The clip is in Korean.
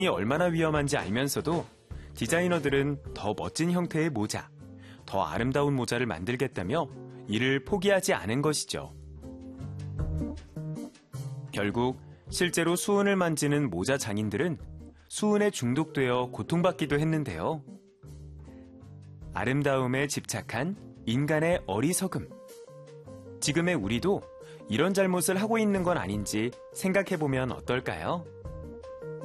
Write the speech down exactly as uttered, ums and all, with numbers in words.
얼마나 위험한지 알면서도 디자이너들은 더 멋진 형태의 모자, 더 아름다운 모자를 만들겠다며 이를 포기하지 않은 것이죠. 결국 실제로 수은을 만지는 모자 장인들은 수은에 중독되어 고통받기도 했는데요. 아름다움에 집착한 인간의 어리석음. 지금의 우리도 이런 잘못을 하고 있는 건 아닌지 생각해보면 어떨까요?